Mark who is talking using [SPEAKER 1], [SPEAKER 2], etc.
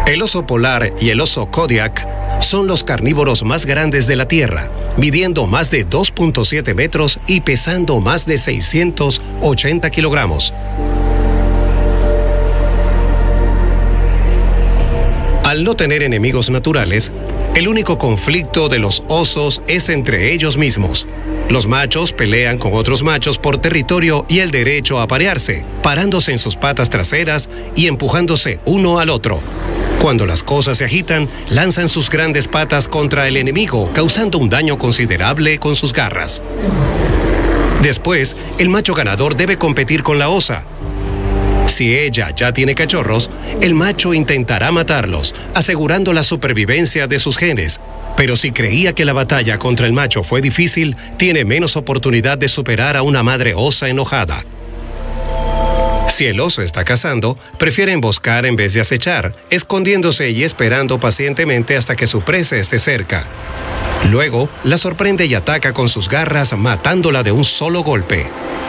[SPEAKER 1] El oso polar y el oso Kodiak son los carnívoros más grandes de la Tierra, midiendo más de 2.7 metros y pesando más de 680 kilogramos. Al no tener enemigos naturales, el único conflicto de los osos es entre ellos mismos. Los machos pelean con otros machos por territorio y el derecho a aparearse, parándose en sus patas traseras y empujándose uno al otro. Cuando las cosas se agitan, lanzan sus grandes patas contra el enemigo, causando un daño considerable con sus garras. Después, el macho ganador debe competir con la osa. Si ella ya tiene cachorros, el macho intentará matarlos, asegurando la supervivencia de sus genes. Pero si creía que la batalla contra el macho fue difícil, tiene menos oportunidad de superar a una madre osa enojada. Si el oso está cazando, prefiere emboscar en vez de acechar, escondiéndose y esperando pacientemente hasta que su presa esté cerca. Luego, la sorprende y ataca con sus garras, matándola de un solo golpe.